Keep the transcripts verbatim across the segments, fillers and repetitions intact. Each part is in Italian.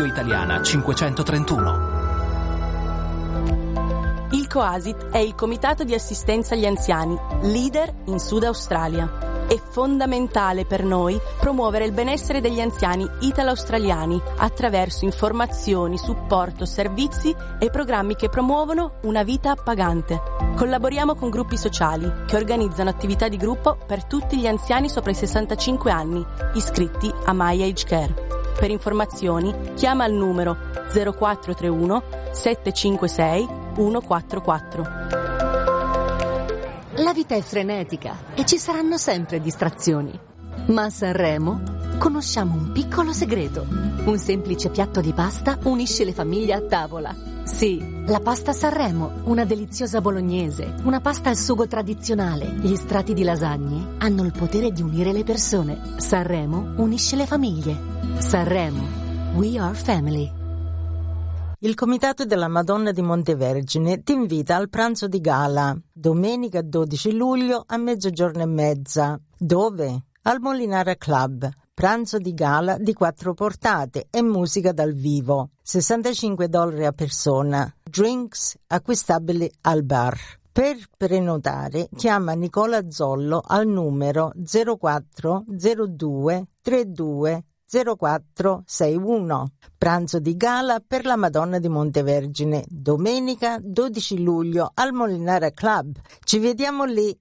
Radio Italiana cinquecentotrentuno. Il COASIT è il Comitato di Assistenza agli Anziani, leader in Sud Australia. È fondamentale per noi promuovere il benessere degli anziani italo-australiani attraverso informazioni, supporto, servizi e programmi che promuovono una vita appagante. Collaboriamo con gruppi sociali che organizzano attività di gruppo per tutti gli anziani sopra i sessantacinque anni, iscritti a My Age Care. Per informazioni chiama al numero zero quattro tre uno sette cinque sei uno quattro quattro. La vita è frenetica e ci saranno sempre distrazioni. Ma a Sanremo conosciamo un piccolo segreto. Un semplice piatto di pasta unisce le famiglie a tavola. Sì, la pasta Sanremo, una deliziosa bolognese, una pasta al sugo tradizionale. Gli strati di lasagne hanno il potere di unire le persone. Sanremo unisce le famiglie. Sanremo, we are family. Il Comitato della Madonna di Montevergine ti invita al pranzo di gala, domenica dodici luglio a mezzogiorno e mezza. Dove? Al Molinara Club. Pranzo di gala di quattro portate e musica dal vivo. sessantacinque dollari a persona. Drinks acquistabili al bar. Per prenotare chiama Nicola Zollo al numero zero quattro zero due trentadue zero quattro sei uno. Pranzo di gala per la Madonna di Montevergine, domenica dodici luglio al Molinara Club. Ci vediamo lì.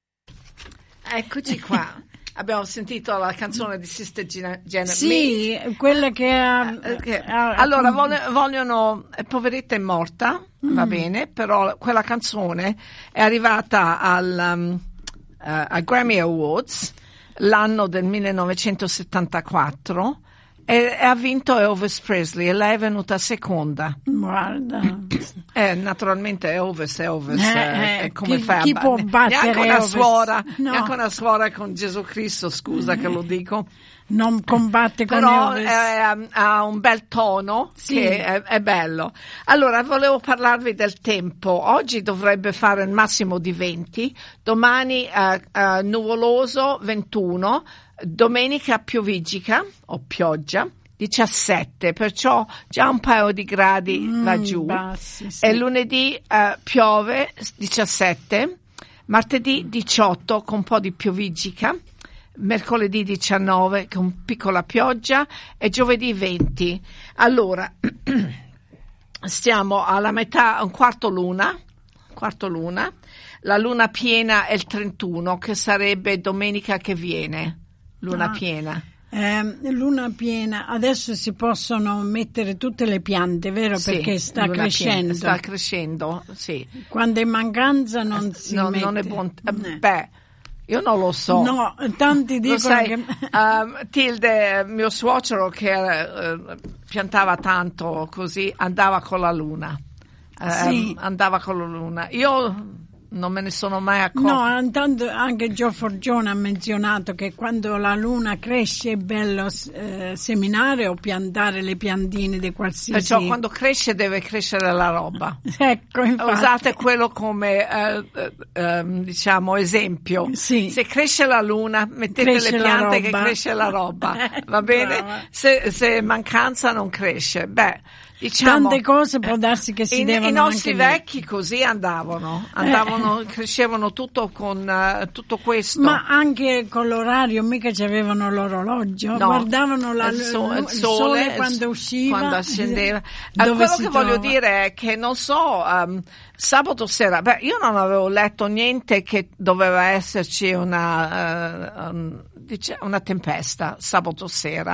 Eccoci qua. Abbiamo sentito la canzone di Sister Gina, Janet Sì, Meek. quella che ha... Eh, che, ha allora, voglio, vogliono... Poveretta è morta, mm. va bene, però quella canzone è arrivata al, um, uh, ai Grammy Awards l'anno del millenovecentosettantaquattro e, e ha vinto Elvis Presley e lei è venuta seconda. Guarda. Eh, naturalmente Elvis, Elvis, eh, eh, eh, come chi, fa? chi può battere neanche una Elvis? suora, No. neanche una suora con Gesù Cristo, scusa che lo dico. Non combatte con Però Elvis. eh, ha un bel tono, sì. che è, è bello. Allora, volevo parlarvi del tempo. Oggi dovrebbe fare il massimo di venti, domani eh, eh, nuvoloso ventuno, domenica pioviggica o pioggia diciassette, perciò già un paio di gradi mm, laggiù. Bassi, sì. E lunedì eh, piove diciassette, martedì diciotto con un po' di pioviggica, mercoledì diciannove con piccola pioggia e giovedì venti. Allora stiamo alla metà, un quarto luna, quarto luna. La luna piena è il trentuno, che sarebbe domenica che viene, luna ah, piena. Eh, luna piena, adesso si possono mettere tutte le piante, vero? Sì, perché sta luna crescendo. Piena, sta crescendo, sì. Quando è in mancanza non si no, mette. Non è buon. Eh. Beh, io non lo so. No, tanti dicono sai, che... um, Tilde, mio suocero che uh, piantava tanto così, andava con la luna. Uh, Sì. Andava con la luna. Io non me ne sono mai accorta. No, intanto anche Gio Forgione ha menzionato che quando la luna cresce è bello eh, seminare o piantare le piantine di qualsiasi... Perciò quando cresce deve crescere la roba. Ecco, infatti. Usate quello come eh, eh, diciamo esempio. Sì. Se cresce la luna, mettete Cresce le la piante che roba. cresce la roba. Eh, Va bene? brava. Se, se mancanza non cresce. Beh, diciamo, tante cose può darsi che si i, devono i nostri anche vecchi così andavano, andavano, Eh. crescevano tutto con uh, tutto questo. Ma anche con l'orario, mica ci avevano l'orologio, No, guardavano la, il, so- il il sole, sole quando usciva, quando scendeva. Eh, dove quello si che voglio trova. dire è che non so, um, sabato sera, beh, io non avevo letto niente che doveva esserci una, uh, um, dice, una tempesta sabato sera.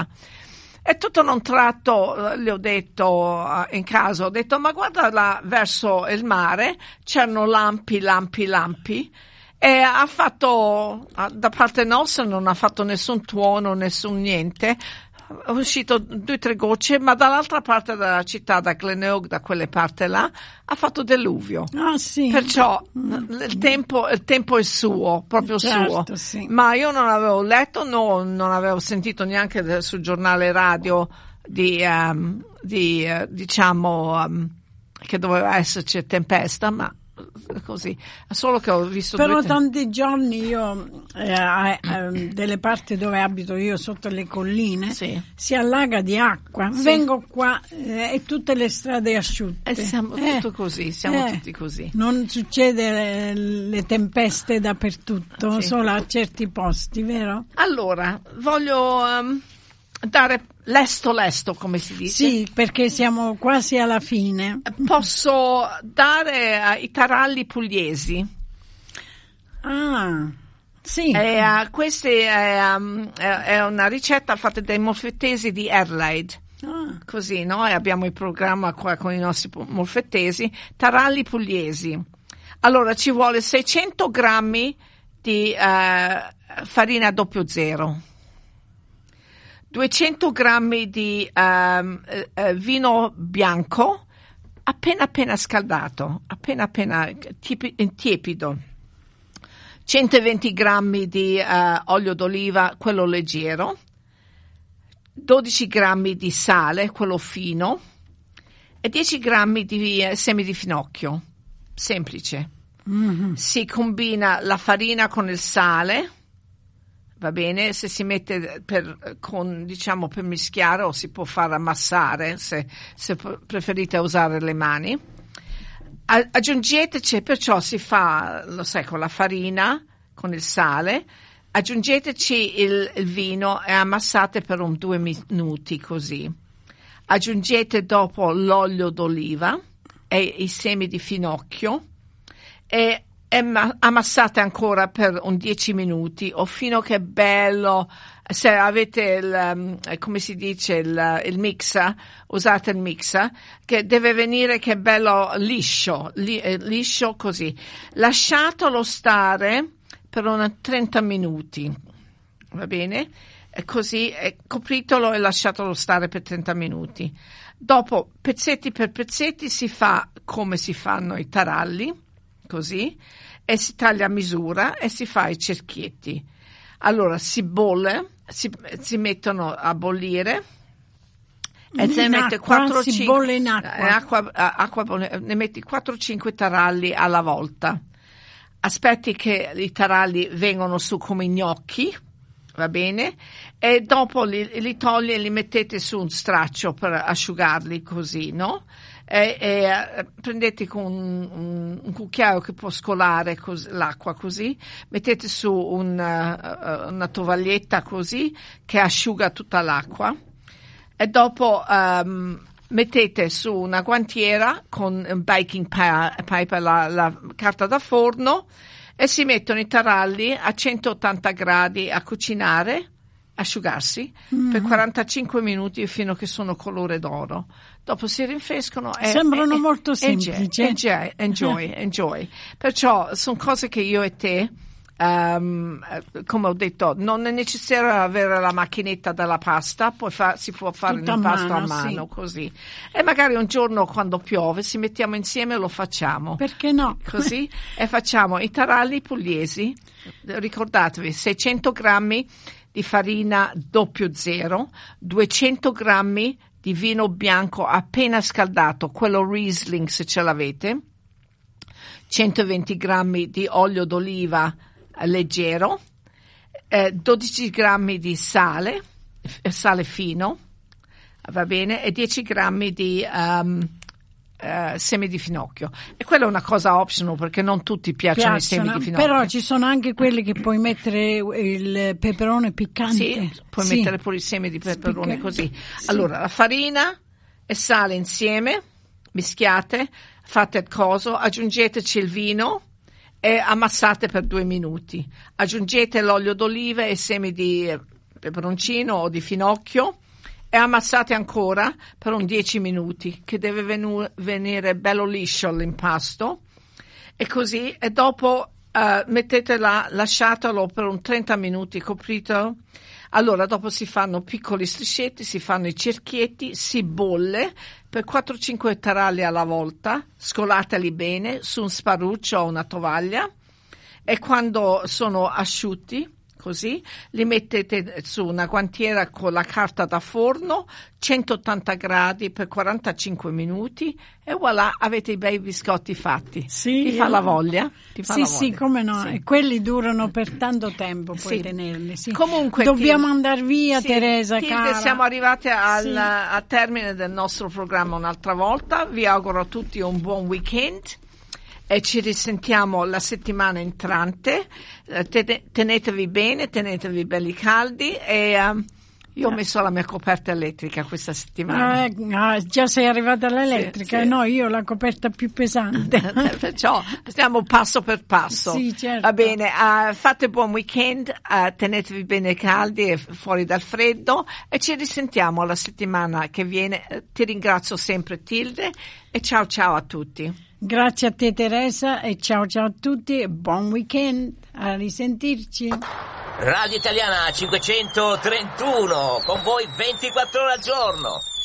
E tutto in un tratto uh, gli ho detto uh, in casa, ho detto ma guarda là verso il mare, c'erano lampi, lampi, lampi. E ha fatto, da parte nostra non ha fatto nessun tuono, nessun niente, è uscito due o tre gocce, ma dall'altra parte della città, da Glenelg, da quelle parti là, ha fatto deluvio. Ah, sì. Perciò Mm. il tempo, il tempo è suo, proprio Certo, suo. sì. Ma io non avevo letto, no, non avevo sentito neanche del- sul giornale radio di, um, di uh, diciamo, um, che doveva esserci tempesta, ma così, solo che ho visto però due... tanti giorni io eh, eh, delle parti dove abito io sotto le colline sì. si allaga di acqua, sì. vengo qua eh, e tutte le strade asciutte, e siamo eh, tutto così, siamo eh, tutti così, non succede le, le tempeste dappertutto, sì. solo a certi posti, vero? Allora voglio um, dare lesto lesto, come si dice. Sì, perché siamo quasi alla fine. Posso dare uh, i taralli pugliesi. Ah, sì. E, uh, questa è, um, è una ricetta fatta dai molfettesi di Adelaide. Ah. Così, noi abbiamo il programma qua con i nostri molfettesi, taralli pugliesi. Allora, ci vuole seicento grammi di uh, farina doppio zero. duecento grammi di um, uh, vino bianco appena appena scaldato, appena appena tipi, tiepido, centoventi grammi di uh, olio d'oliva, quello leggero, dodici grammi di sale, quello fino, e dieci grammi di uh, semi di finocchio, semplice. Mm-hmm. Si combina la farina con il sale. Va bene, se si mette per, con, diciamo, per mischiare, o si può far ammassare se, se preferite usare le mani. A, aggiungeteci, perciò si fa, lo sai, con la farina, con il sale, aggiungeteci il, il vino e ammassate per un due minuti così. Aggiungete dopo l'olio d'oliva e i semi di finocchio e e ammassate ancora per un dieci minuti o fino che è bello. Se avete il, come si dice, il, il mixer, usate il mixer, che deve venire che è bello liscio, li, liscio così. Lasciatelo stare per una trenta minuti, va bene? E così, e copritelo e lasciatelo stare per trenta minuti. Dopo, pezzetti per pezzetti, si fa come si fanno i taralli, così, e si taglia a misura e si fa i cerchietti. Allora si bolle, si, si mettono a bollire e se ne mette quattro si cinque, bolle in acqua, eh, acqua, acqua bolle, ne metti quattro cinque taralli alla volta. Aspetti che i taralli vengano su come gnocchi, va bene? E dopo li, li togli e li mettete su un straccio per asciugarli così, no? E, e prendete con un, un, un cucchiaio che può scolare cos, l'acqua così, mettete su un, uh, una tovaglietta così che asciuga tutta l'acqua e dopo um, mettete su una guantiera con un baking paper, la, la carta da forno, e si mettono i taralli a centottanta gradi a cucinare, asciugarsi mm. per quarantacinque minuti fino a che sono colore d'oro. Dopo si rinfrescano e sembrano e, molto semplici. Enjoy, enjoy, enjoy. Perciò sono cose che io e te, um, come ho detto, non è necessario avere la macchinetta della pasta, poi fa, si può fare Tutta l'impasto a mano, a mano, sì. Così. E magari un giorno quando piove ci mettiamo insieme e lo facciamo. Perché no? Così, e facciamo i taralli pugliesi. Ricordatevi, seicento grammi di farina doppio zero, duecento grammi di vino bianco appena scaldato, quello Riesling se ce l'avete, centoventi grammi di olio d'oliva leggero, eh, dodici grammi di sale, sale fino, va bene, e dieci grammi di um, Uh, semi di finocchio, e quella è una cosa optional perché non tutti piacciono, piacciono i semi di finocchio, però ci sono anche quelli che puoi mettere il peperone piccante, sì, puoi sì. mettere pure i semi di peperone Spicca. Così sì. Allora la farina e sale insieme mischiate, fate il coso, aggiungeteci il vino e ammassate per due minuti, aggiungete l'olio d'oliva e i semi di peperoncino o di finocchio e ammassate ancora per un dieci minuti, che deve venu- venire bello liscio l'impasto, e così, e dopo uh, mettetela, lasciatelo per un trenta minuti, copritelo. Allora dopo si fanno piccoli striscetti, si fanno i cerchietti, si bolle per quattro cinque taralli alla volta, scolateli bene su un sparruccio o una tovaglia, e quando sono asciutti così, li mettete su una guantiera con la carta da forno, centottanta gradi per quarantacinque minuti e voilà, avete i bei biscotti fatti. Sì, Ti fa la voglia? Ti fa sì, la sì, voglia. come no, Sì. e quelli durano per tanto tempo, puoi Sì. tenerli. Sì. Comunque, dobbiamo Tilde, andare via, sì, Teresa, Tilde, cara. siamo arrivate al, Sì. al termine del nostro programma un'altra volta. Vi auguro a tutti un buon weekend e ci risentiamo la settimana entrante. Eh, te- tenetevi bene, tenetevi belli caldi e um, io ho messo la mia coperta elettrica questa settimana. Ah, eh, ah, già sei arrivata all'elettrica, Sì, sì. no, io ho la coperta più pesante. Perciò stiamo passo per passo. Sì, certo. Va bene, uh, fate buon weekend, uh, tenetevi bene caldi e fuori dal freddo e ci risentiamo la settimana che viene. Uh, ti ringrazio sempre, Tilde, e ciao ciao a tutti. Grazie a te, Teresa, e ciao ciao a tutti e buon weekend, a risentirci. Radio Italiana cinquecentotrentuno, con voi ventiquattro ore al giorno.